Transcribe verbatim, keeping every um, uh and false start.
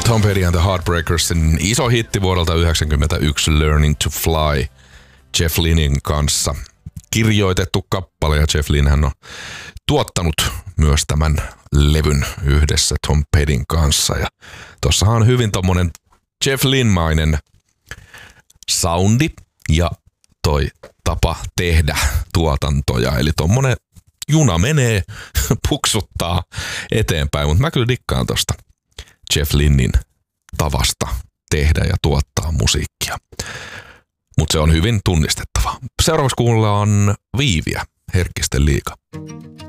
Tom Petty and the Heartbreakersin iso hitti vuodelta yhdeksänkymmentäyksi Learning to Fly Jeff Lynnin kanssa kirjoitettu kappale, ja Jeff Lynn hän on tuottanut myös tämän levyn yhdessä Tom Pettyn kanssa, ja tossahan on hyvin tommonen Jeff Lynn-mainen soundi ja toi tapa tehdä tuotantoja, eli tommonen juna menee, puksuttaa eteenpäin, mutta mä kyllä dikkaan tosta Jeff Lynnin tavasta tehdä ja tuottaa musiikkia. Mutta se on hyvin tunnistettava. Seuraavaksi kuullaan Viiviä, Herkkisten liiga.